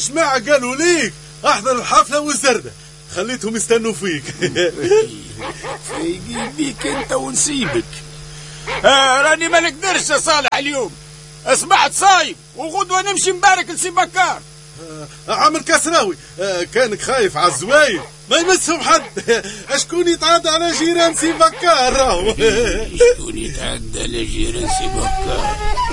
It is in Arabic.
الجماعة قالوا ليك احضر الحفلة والزردة، خليتهم يستنوا فيك. فايقين بيك انت ونسيبك. راني ما نقدرش يا صالح اليوم، اصبحت صايم وغدوة نمشي مبارك لسي بكار. عامل كسراوي، كانك خايف على الزواير ما يمسهم حد. اشكون يتعدى على جيران سي بكار؟ شكون يتعدى على جيران سي بكار؟